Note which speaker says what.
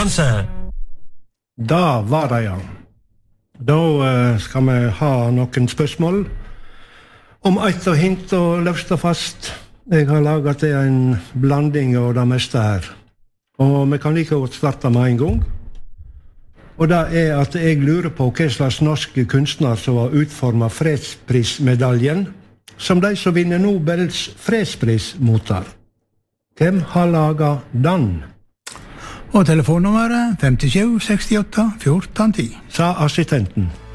Speaker 1: konkurranse.
Speaker 2: Da var det, ja. Da skal vi ha noen spørsmål om et og hint og løfte fast. Jeg har laget det en blanding av det meste her. Og vi kan like godt starte med en gang. Og det at jeg lurer på hva slags norske kunstner som har utformet fredsprismedaljen, som de som vinner Nobels fredspris mottar. Hvem har laget den?
Speaker 3: Og telefonnummeret 57 68 14 10.
Speaker 2: Sa assistenten.